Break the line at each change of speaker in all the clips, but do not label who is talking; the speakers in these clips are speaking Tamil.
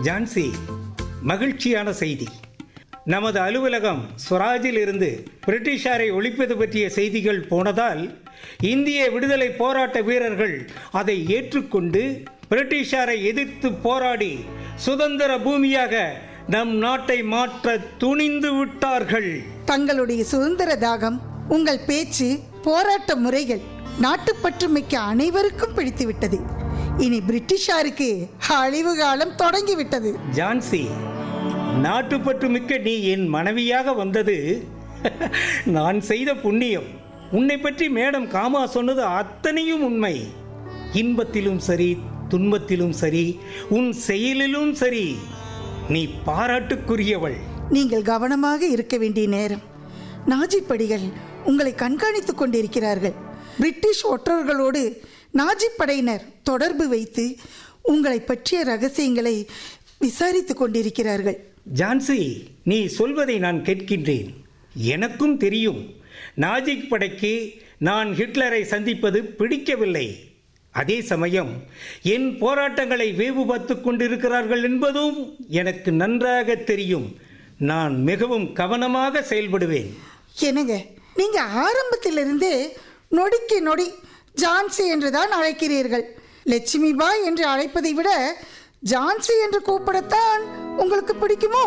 ஜான்சி, மகிழ்ச்சியான செய்தி. நமது அலுவலகம் ஸ்வராஜில் இருந்து பிரிட்டிஷாரை ஒழிப்பது பற்றிய செய்திகள் போனதால் இந்திய விடுதலை போராட்ட வீரர்கள் அதை ஏற்றுக்கொண்டு பிரிட்டிஷாரை எதிர்த்து போராடி சுதந்திர பூமியாக நம் நாட்டை மாற்ற துணிந்து விட்டார்கள்.
தங்களுடைய சுதந்திர தாகம், உங்கள் பேச்சு, போராட்ட முறைகள் நாட்டுப்பற்று மிக்க அனைவருக்கும் பிடித்துவிட்டது. இனி பிரிட்டிஷாருக்கு அழிவு காலம் தொடங்கிவிட்டது.
ஜான்சி, நாட்டுப்பற்று மிக்க நீ என் மனைவியாக வந்தது நான் செய்த புண்ணியம். உன்னை பற்றி மேடம் காமா சொன்னது அத்தனையும் உண்மை. இன்பத்திலும் சரி, துன்பத்திலும் சரி, உன் செயலிலும் சரி, நீ பாராட்டுக்குரியவள்.
நீங்கள் கவனமாக இருக்க வேண்டிய நேரம். நாஜிப்படைகள் உங்களை கண்காணித்துக் கொண்டிருக்கிறார்கள். பிரிட்டிஷ் ஒற்றர்களோடு நாஜி படையினர் தொடர்பு வைத்து உங்களை பற்றிய ரகசியங்களை விசாரித்துக் கொண்டிருக்கிறார்கள்.
ஜான்சி, நீ சொல்வதை நான் கேட்கின்றேன். எனக்கும் தெரியும், நாஜிக் படைக்கு நான் ஹிட்லரை சந்திப்பது பிடிக்கவில்லை. அதே சமயம் என் போராட்டங்களை வேவு பார்த்து கொண்டிருக்கிறார்கள் என்பதும் எனக்கு நன்றாக தெரியும். நான் மிகவும் கவனமாக செயல்படுவேன்.
என்னங்க, நீங்க ஆரம்பத்திலிருந்தே நொடிக்கு நொடி ஜான்சி என்றுதான் அழைக்கிறீர்கள். லட்சுமி பாய் என்று அழைப்பதை விட ஜான்சி என்று கூப்பிடத்தான் உங்களுக்கு பிடிக்குமோ?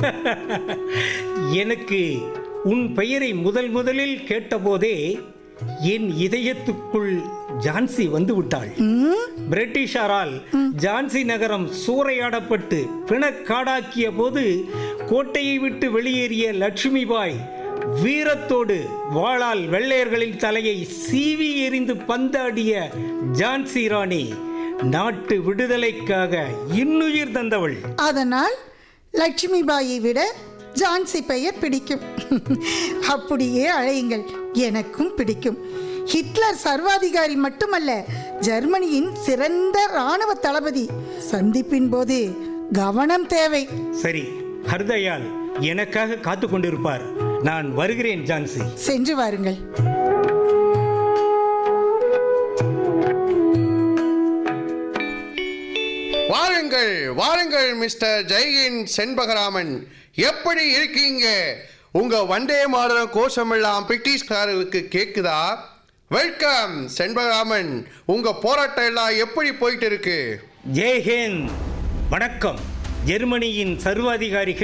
எனக்கு உன் பெயரை முதலில் கேட்டபோதே என் இதயத்துக்குள் ஜான்சி வந்து விட்டாள். பிரிட்டிஷாரால் ஜான்சி நகரம் சூறையாடப்பட்டு பிணக்காடாக்கிய போது கோட்டையை விட்டு வெளியேறிய லட்சுமி பாய் வீரத்தோடு வாளால் வெள்ளையர்களின் தலையை சீவி எறிந்து பந்தாடிய ஜான்சி ராணி நாட்டு விடுதலைக்காக இன்னுயிர் தந்தவள்.
அதனால் லட்சுமி பாயை விட ஜான்சி பெயர் பிடிக்கும். அப்படியே அழையுங்கள், எனக்கும் பிடிக்கும். ஹிட்லர் சர்வாதிகாரி மட்டுமல்ல, ஜெர்மனியின் சிறந்த இராணுவ தளபதி. சந்திப்பின் போது கவனம் தேவை.
சரி, ஹர்தயால் எனக்காக காத்து கொண்டிருப்பார். நான் வருகிறேன் ஜான்சி.
சென்று வாருங்கள்.
வாருங்கள் வாருங்கள் மிஸ்டர் ஜெய்ஹிந்த் செண்பகராமன், எப்படி இருக்கீங்க? உங்க வந்தே மாதரம் கோஷமெல்லாம் பிரிட்டிஷ்காரர்களுக்கு கேக்குதா? வெல்கம் செண்பகராமன், உங்க போராட்டம் எல்லாம் எப்படி போயிட்டு இருக்கு?
ஜெய்ஹிந்த். வணக்கம். ஜெர்மனியின் சர்வாதிகாரி